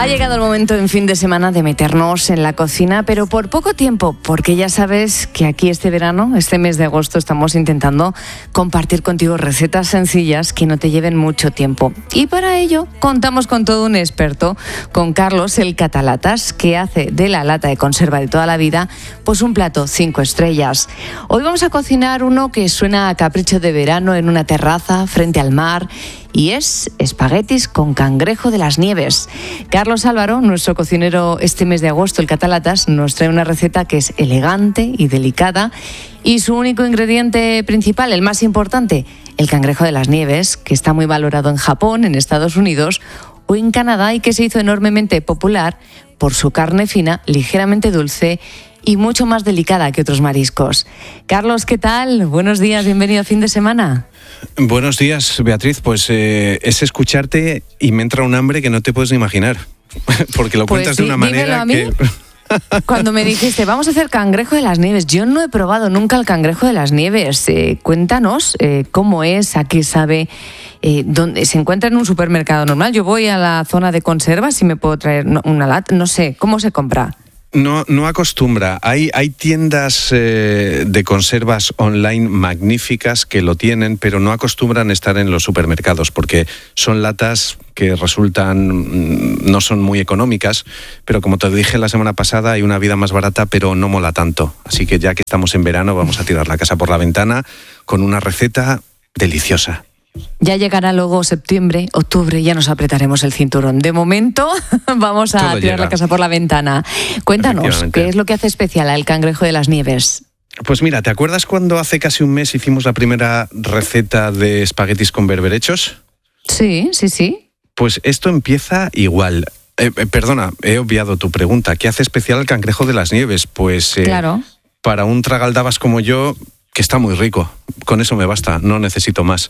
Ha llegado el momento en fin de semana de meternos en la cocina, pero por poco tiempo, porque ya sabes que aquí este verano, este mes de agosto, estamos intentando compartir contigo recetas sencillas que no te lleven mucho tiempo. Y para ello contamos con todo un experto, con Carlos, el catalatas, que hace de la lata de conserva de toda la vida pues un plato 5 estrellas. Hoy vamos a cocinar uno que suena a capricho de verano en una terraza frente al mar, y es espaguetis con cangrejo de las nieves. Carlos Álvaro, nuestro cocinero este mes de agosto, el catalatas, nos trae una receta que es elegante y delicada, y su único ingrediente principal, el más importante, el cangrejo de las nieves, que está muy valorado en Japón, en Estados Unidos o en Canadá, y que se hizo enormemente popular por su carne fina, ligeramente dulce y mucho más delicada que otros mariscos. Carlos, ¿qué tal? Buenos días, bienvenido a fin de semana. Buenos días, Beatriz. Pues es escucharte y me entra un hambre que no te puedes ni imaginar. Porque lo cuentas de una manera que... Cuando me dijiste, vamos a hacer cangrejo de las nieves, yo no he probado nunca el cangrejo de las nieves. Cuéntanos cómo es, a qué sabe, dónde se encuentra en un supermercado normal. Yo voy a la zona de conservas y me puedo traer una lata, no sé, ¿cómo se compra? No acostumbra. Hay tiendas de conservas online magníficas que lo tienen, pero no acostumbran estar en los supermercados porque son latas que no son muy económicas, pero como te dije la semana pasada, hay una vida más barata, pero no mola tanto. Así que ya que estamos en verano, vamos a tirar la casa por la ventana con una receta deliciosa. Ya llegará luego septiembre, octubre, ya nos apretaremos el cinturón. De momento vamos a tirar la casa por la ventana. Cuéntanos, ¿qué es lo que hace especial al cangrejo de las nieves? Pues mira, ¿te acuerdas cuando hace casi un mes hicimos la primera receta de espaguetis con berberechos? Sí. Pues esto empieza igual. Perdona, he obviado tu pregunta. ¿Qué hace especial al cangrejo de las nieves? Pues claro. Para un tragaldabas como yo, que está muy rico. Con eso me basta, no necesito más.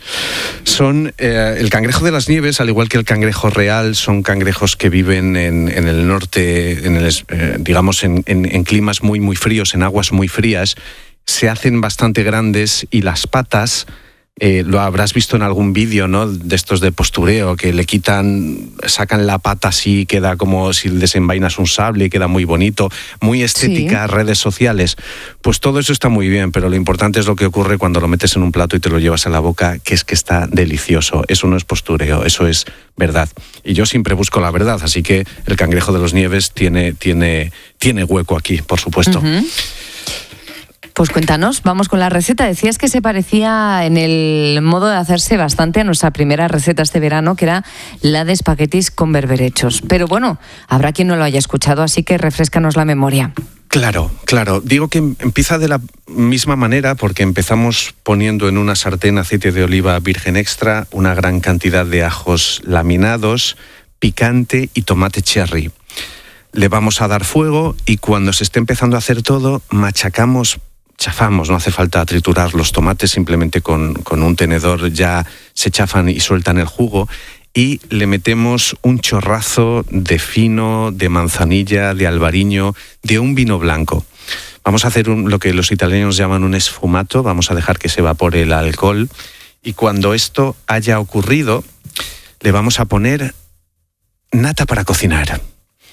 El cangrejo de las nieves, al igual que el cangrejo real, son cangrejos que viven en el norte, digamos en climas muy, muy fríos, en aguas muy frías. Se hacen bastante grandes y las patas, lo habrás visto en algún vídeo, ¿no? De estos de postureo, que sacan la pata así, queda como si desenvainas un sable y queda muy bonito, muy estética, sí. Redes sociales. Pues todo eso está muy bien, pero lo importante es lo que ocurre cuando lo metes en un plato y te lo llevas a la boca, que es que está delicioso. Eso no es postureo, eso es verdad. Y yo siempre busco la verdad, así que el cangrejo de las nieves tiene hueco aquí, por supuesto. Uh-huh. Pues cuéntanos, vamos con la receta. Decías que se parecía en el modo de hacerse bastante a nuestra primera receta este verano, que era la de espaguetis con berberechos. Pero bueno, habrá quien no lo haya escuchado, así que refréscanos la memoria. Claro. Digo que empieza de la misma manera porque empezamos poniendo en una sartén aceite de oliva virgen extra, una gran cantidad de ajos laminados, picante y tomate cherry. Le vamos a dar fuego y cuando se esté empezando a hacer todo, chafamos, no hace falta triturar los tomates, simplemente con un tenedor ya se chafan y sueltan el jugo, y le metemos un chorrazo de fino, de manzanilla, de albariño, de un vino blanco. Vamos a hacer lo que los italianos llaman un sfumato, vamos a dejar que se evapore el alcohol, y cuando esto haya ocurrido, le vamos a poner nata para cocinar,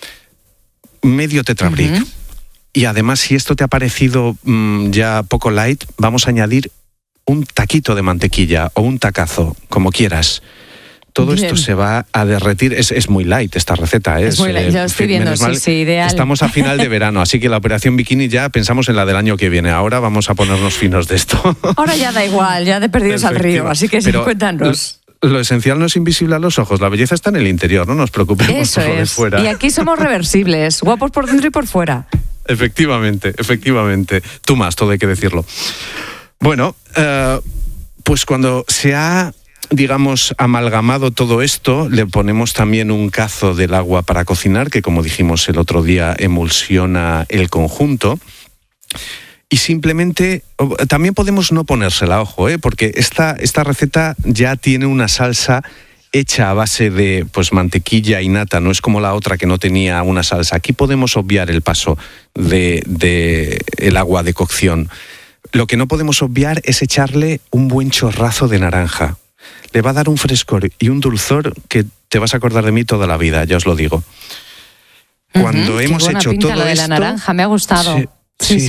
medio tetrabric. Uh-huh. Y además, si esto te ha parecido ya poco light, vamos a añadir un taquito de mantequilla o un tacazo, como quieras. Todo Bien. Esto se va a derretir. Es muy light esta receta. Es muy light, ya estoy viendo, sí, ideal. Estamos a final de verano, así que la operación bikini ya pensamos en la del año que viene. Ahora vamos a ponernos finos de esto. Ahora ya da igual, ya de perdidos al río, así que sí, cuéntanos. Lo esencial no es invisible a los ojos, la belleza está en el interior, no nos preocupemos Eso por lo de fuera. Y aquí somos reversibles, guapos por dentro y por fuera. Efectivamente. Tú más, todo hay que decirlo. Bueno, pues cuando se ha, digamos, amalgamado todo esto, le ponemos también un cazo del agua para cocinar, que como dijimos el otro día, emulsiona el conjunto. Y simplemente, también podemos no ponérsela, ojo, porque esta receta ya tiene una salsa hecha a base de mantequilla y nata, no es como la otra que no tenía una salsa. Aquí podemos obviar el paso de el agua de cocción. Lo que no podemos obviar es echarle un buen chorrazo de naranja. Le va a dar un frescor y un dulzor que te vas a acordar de mí toda la vida, ya os lo digo. Cuando hemos hecho todo lo de esto, la naranja, me ha gustado. Sí.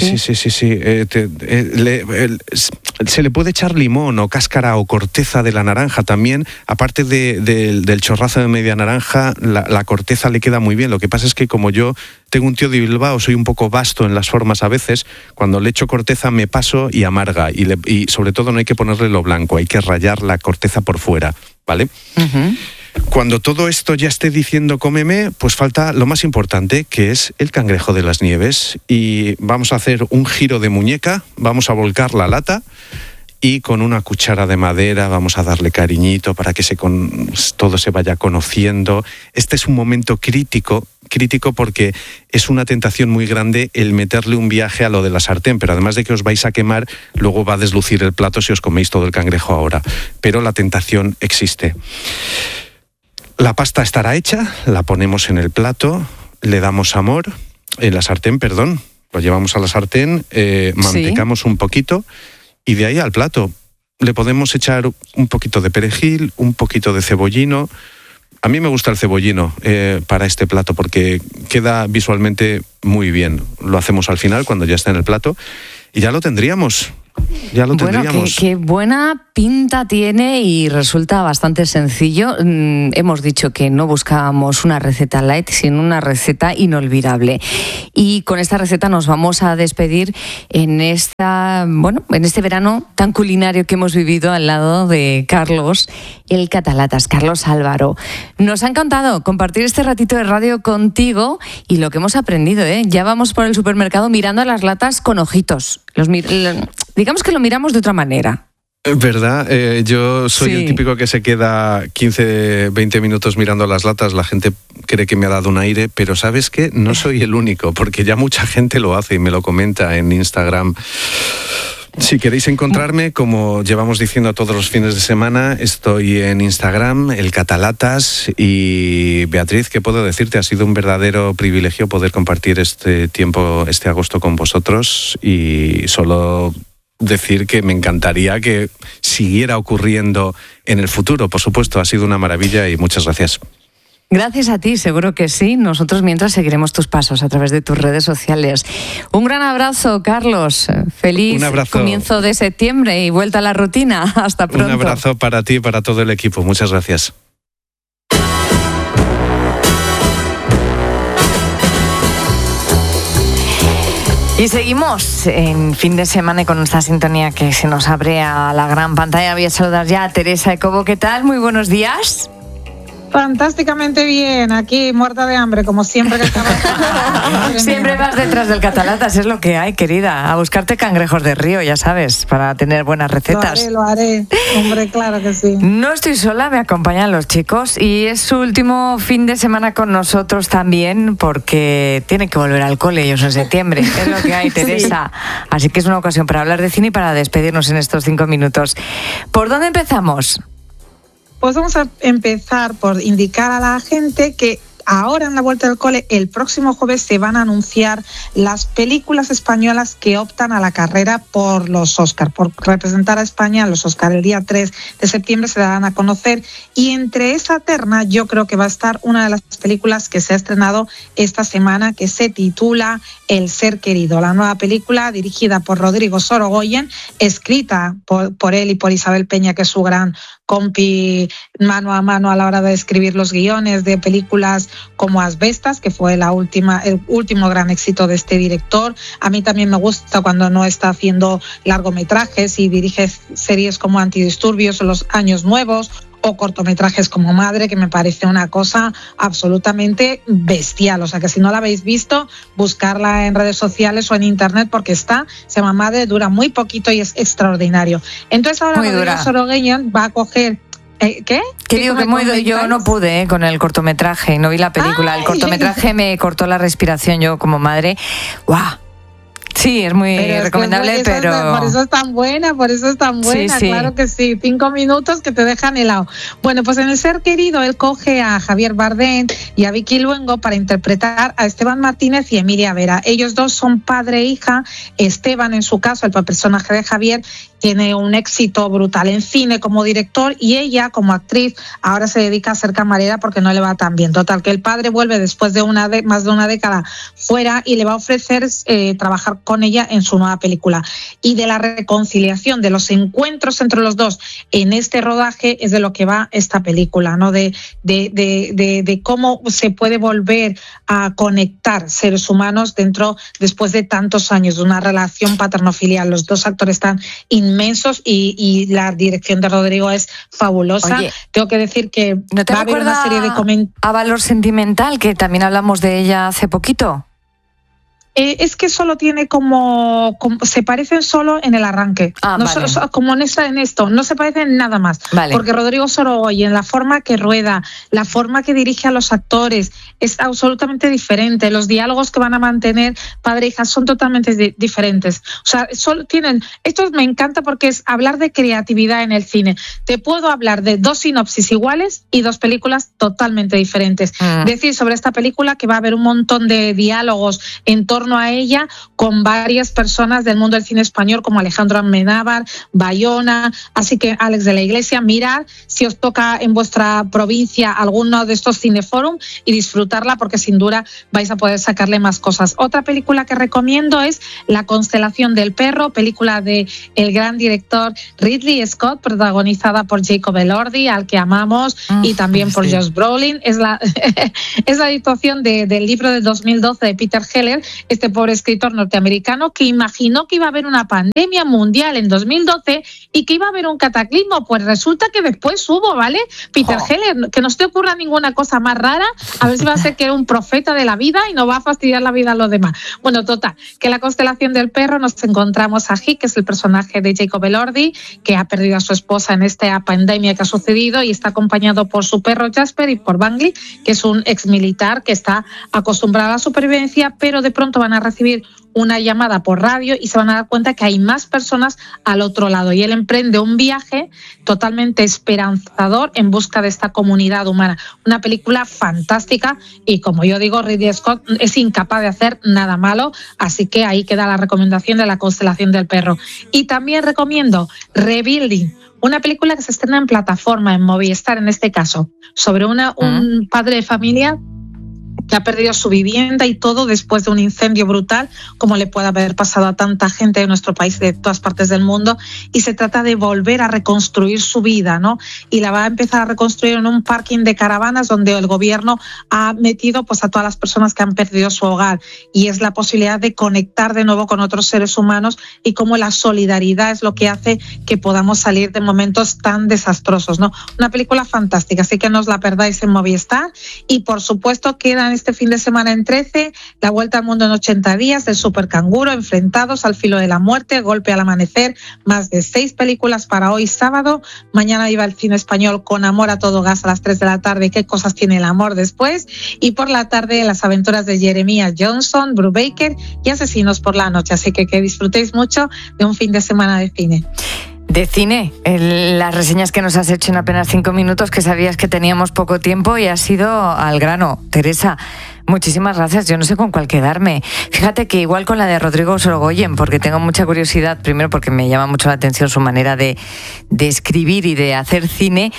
Se le puede echar limón o cáscara o corteza de la naranja también. Aparte del chorrazo de media naranja, la corteza le queda muy bien. Lo que pasa es que como yo tengo un tío de Bilbao, soy un poco vasto en las formas a veces, cuando le echo corteza me paso y amarga. Y sobre todo no hay que ponerle lo blanco, hay que rallar la corteza por fuera, ¿vale? Cuando todo esto ya esté diciendo cómeme, pues falta lo más importante, que es el cangrejo de las nieves. Y vamos a hacer un giro de muñeca, vamos a volcar la lata y con una cuchara de madera vamos a darle cariñito para que todo se vaya conociendo. Este es un momento crítico porque es una tentación muy grande el meterle un viaje a lo de la sartén, pero además de que os vais a quemar, luego va a deslucir el plato si os coméis todo el cangrejo ahora. Pero la tentación existe. La pasta estará hecha, la ponemos en el plato, le damos amor, en la sartén, perdón, lo llevamos a la sartén, mantecamos un poquito y de ahí al plato. Le podemos echar un poquito de perejil, un poquito de cebollino. A mí me gusta el cebollino para este plato porque queda visualmente muy bien. Lo hacemos al final cuando ya está en el plato y ya lo tendríamos. Bueno, qué buena pinta tiene y resulta bastante sencillo. Hemos dicho que no buscábamos una receta light, sino una receta inolvidable. Y con esta receta nos vamos a despedir en este verano tan culinario que hemos vivido al lado de Carlos, el Catalatas, Carlos Álvaro. Nos ha encantado compartir este ratito de radio contigo y lo que hemos aprendido, Ya vamos por el supermercado mirando a las latas con ojitos. Digamos que lo miramos de otra manera. ¿Verdad? Yo soy el típico que se queda 15, 20 minutos mirando las latas. La gente cree que me ha dado un aire, pero ¿sabes qué? No soy el único, porque ya mucha gente lo hace y me lo comenta en Instagram. Si queréis encontrarme, como llevamos diciendo todos los fines de semana, estoy en Instagram, el Catalatas. Y Beatriz, ¿qué puedo decirte? Ha sido un verdadero privilegio poder compartir este tiempo, este agosto con vosotros, y solo decir que me encantaría que siguiera ocurriendo en el futuro. Por supuesto, ha sido una maravilla y muchas gracias. Gracias a ti, seguro que sí. Nosotros mientras seguiremos tus pasos a través de tus redes sociales. Un gran abrazo, Carlos. Feliz comienzo de septiembre y vuelta a la rutina. Hasta pronto. Un abrazo para ti y para todo el equipo. Muchas gracias. Y seguimos en fin de semana y con esta sintonía que se nos abre a la gran pantalla. Voy a saludar ya a Teresa Ecobo. ¿Qué tal? Muy buenos días. Fantásticamente bien, aquí muerta de hambre, como siempre que estamos. Siempre vas detrás del Catalatas, es lo que hay, querida. A buscarte cangrejos de río, ya sabes, para tener buenas recetas. Lo haré, hombre, claro que sí. No estoy sola, me acompañan los chicos y es su último fin de semana con nosotros también, porque tienen que volver al cole ellos en septiembre. Es lo que hay, Teresa. Sí. Así que es una ocasión para hablar de cine y para despedirnos en estos 5 minutos. ¿Por dónde empezamos? Pues vamos a empezar por indicar a la gente que ahora en la vuelta del cole, el próximo jueves se van a anunciar las películas españolas que optan a la carrera por los Oscar, por representar a España en los Oscar. El día 3 de septiembre se darán a conocer y entre esa terna yo creo que va a estar una de las películas que se ha estrenado esta semana, que se titula El ser querido, la nueva película dirigida por Rodrigo Sorogoyen, escrita por él y por Isabel Peña, que es su gran compi mano a mano a la hora de escribir los guiones de películas como Asbestas, que fue el último gran éxito de este director. A mí también me gusta cuando no está haciendo largometrajes y dirige series como Antidisturbios o Los Años Nuevos, o cortometrajes como Madre, que me parece una cosa absolutamente bestial. O sea que si no la habéis visto, buscarla en redes sociales o en internet, porque se llama Madre, dura muy poquito y es extraordinario. Entonces ahora Rodrigo Sorogoyen va a coger... ¿Qué? Que digo que muy yo no pude con el cortometraje, no vi la película. ¡Ay! El cortometraje me cortó la respiración, yo como madre. ¡Guau! Sí, es muy recomendable, pero... Por eso es tan buena, sí. Claro que sí. 5 minutos que te dejan helado. Bueno, pues en El ser querido, él coge a Javier Bardem y a Vicky Luengo para interpretar a Esteban Martínez y Emilia Vera. Ellos dos son padre e hija. Esteban, en su caso, el personaje de Javier, tiene un éxito brutal en cine como director, y ella como actriz ahora se dedica a ser camarera porque no le va tan bien. Total, que el padre vuelve después de más de una década fuera y le va a ofrecer trabajar con ella en su nueva película. Y de la reconciliación, de los encuentros entre los dos en este rodaje es de lo que va esta película, ¿no? De cómo se puede volver a conectar seres humanos después de tantos años de una relación paterno-filial. Los dos actores están inmensos y la dirección de Rodrigo es fabulosa. Oye, tengo que decir que ¿no te va a haber una serie de comentarios. A Valor Sentimental, que también hablamos de ella hace poquito? Es que solo tiene como se parecen solo en el arranque. Vale. Como en esto, no se parecen nada más. Vale. Porque Rodrigo Sorogoyen, la forma que rueda, la forma que dirige a los actores, es absolutamente diferente. Los diálogos que van a mantener padre e hija son totalmente diferentes. O sea, solo tienen. Esto me encanta porque es hablar de creatividad en el cine. Te puedo hablar de 2 sinopsis iguales y 2 películas totalmente diferentes. Decir sobre esta película que va a haber un montón de diálogos en torno a ella con varias personas del mundo del cine español como Alejandro Amenábar, Bayona, así que Alex de la Iglesia, mirad si os toca en vuestra provincia alguno de estos cineforum y disfrutarla porque sin duda vais a poder sacarle más cosas. Otra película que recomiendo es La constelación del perro, película de el gran director Ridley Scott, protagonizada por Jacob Elordi, al que amamos, y también por Josh Brolin. Es la adaptación del libro de 2012 de Peter Heller, este pobre escritor norteamericano que imaginó que iba a haber una pandemia mundial en 2012 y que iba a haber un cataclismo. Pues resulta que después hubo, ¿vale? Peter Heller, que no se te ocurra ninguna cosa más rara, a ver si va a ser que era un profeta de la vida y no va a fastidiar la vida a los demás. Bueno, total, que La constelación del perro nos encontramos a Hick, que es el personaje de Jacob Elordi, que ha perdido a su esposa en esta pandemia que ha sucedido y está acompañado por su perro Jasper y por Bangley, que es un exmilitar que está acostumbrado a la supervivencia, pero de pronto van a recibir una llamada por radio y se van a dar cuenta que hay más personas al otro lado, y él emprende un viaje totalmente esperanzador en busca de esta comunidad humana. Una película fantástica y, como yo digo, Ridley Scott es incapaz de hacer nada malo, así que ahí queda la recomendación de La constelación del perro. Y también recomiendo Rebuilding, una película que se estrena en plataforma, en Movistar en este caso, sobre un padre de familia que ha perdido su vivienda y todo después de un incendio brutal, como le puede haber pasado a tanta gente de nuestro país, de todas partes del mundo, y se trata de volver a reconstruir su vida, ¿no? Y la va a empezar a reconstruir en un parking de caravanas donde el gobierno ha metido pues a todas las personas que han perdido su hogar, y es la posibilidad de conectar de nuevo con otros seres humanos y cómo la solidaridad es lo que hace que podamos salir de momentos tan desastrosos, ¿no? Una película fantástica, así que no os la perdáis en Movistar. Y por supuesto quedan este fin de semana en 13, La vuelta al mundo en 80 días, del Supercanguro, Enfrentados al filo de la muerte, Golpe al amanecer, más de 6 películas para hoy sábado. Mañana iba al cine español Con amor a todo gas a las 3 de la tarde, Qué cosas tiene el amor después, y por la tarde Las aventuras de Jeremiah Johnson, Brubaker y Asesinos por la noche, así que disfrutéis mucho de un fin de semana de cine. De cine, las reseñas que nos has hecho en apenas 5 minutos, que sabías que teníamos poco tiempo y has ido al grano. Teresa, muchísimas gracias. Yo no sé con cuál quedarme. Fíjate que igual con la de Rodrigo Sorogoyen, porque tengo mucha curiosidad, primero porque me llama mucho la atención su manera de escribir y de hacer cine,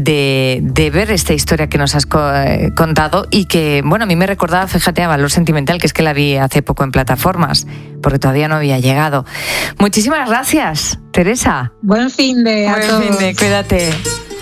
de ver esta historia que nos has contado y que, bueno, a mí me recordaba, fíjate, a Valor Sentimental, que es que la vi hace poco en plataformas, porque todavía no había llegado. Muchísimas gracias, Teresa. Buen fin de a todos. Buen fin de, cuídate.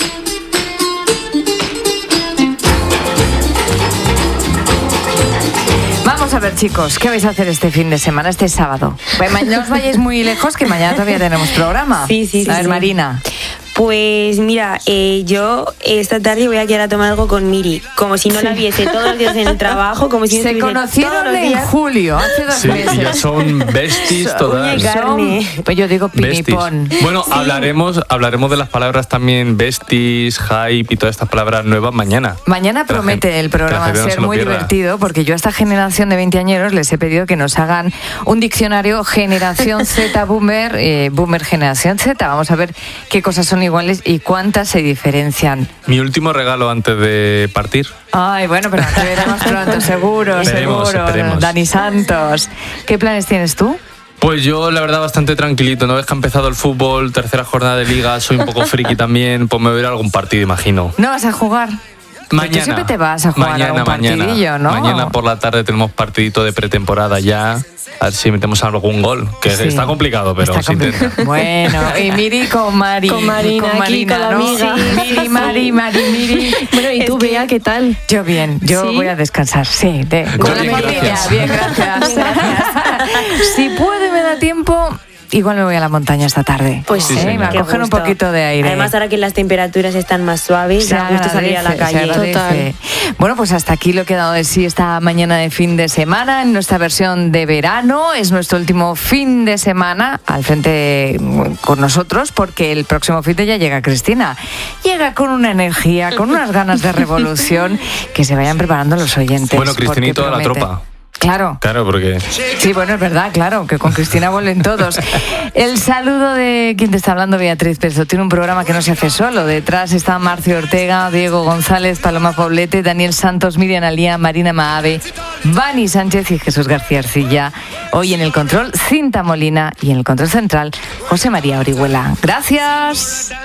Vamos a ver, chicos, ¿qué vais a hacer este fin de semana, este sábado? Pues no os vayáis muy lejos, que mañana todavía tenemos programa. Sí. A ver, Marina. Pues mira, yo esta tarde voy a quedar a tomar algo con Miri, como si no la viese todos los días en el trabajo, como si se conocieron en julio, hace 2 meses. Sí, ya son besties todas. Pues yo digo pinipón. Bueno, sí. hablaremos de las palabras también besties, hype y todas estas palabras nuevas mañana. Mañana promete el programa ser muy divertido, porque yo a esta generación de 20añeros les he pedido que nos hagan un diccionario generación Z boomer, boomer generación Z. Vamos a ver qué cosas son iguales y cuántas se diferencian. Mi último regalo antes de partir. Ay, bueno, pero te veremos pronto, seguro. Esperemos. Dani Santos, ¿qué planes tienes tú? Pues yo, la verdad, bastante tranquilito. ¿No ves que ha empezado el fútbol, tercera jornada de liga? Soy un poco friki también. Pues me voy a ir a algún partido, imagino. ¿No vas a jugar? Mañana. Tú siempre te vas a jugar a un partidillo, ¿no? Mañana por la tarde tenemos partidito de pretemporada ya. A ver si metemos algún gol. Que sí, está complicado, pero está se intenta. Bueno, y Miri con Mari. Con Marina, aquí con la amiga. Sí, Miri, Miri. Bueno, ¿y tú, Bea, qué tal? Yo bien, yo voy a descansar, sí. Con la familia. Bien, gracias. Si puede, me da tiempo... Igual me voy a la montaña esta tarde. Pues sí, me va a coger un poquito de aire. Además, ahora que las temperaturas están más suaves, da gusto salir a la calle. Total. Bueno, pues hasta aquí lo que ha dado de sí esta mañana de fin de semana en nuestra versión de verano. Es nuestro último fin de semana al frente con nosotros, porque el próximo fin de ya llega Cristina. Llega con una energía, con unas ganas de revolución, que se vayan preparando los oyentes. Bueno, Cristina y toda la tropa. Claro. Claro, porque... Sí, bueno, es verdad, claro, que con Cristina vuelven todos. El saludo de quien te está hablando, Beatriz Peso. Tiene un programa que no se hace solo. Detrás está Marcio Ortega, Diego González, Paloma Poblete, Daniel Santos, Miriam Alía, Marina Maave, Vani Sánchez y Jesús García Arcilla. Hoy en el control, Cinta Molina, y en el control central, José María Orihuela. Gracias.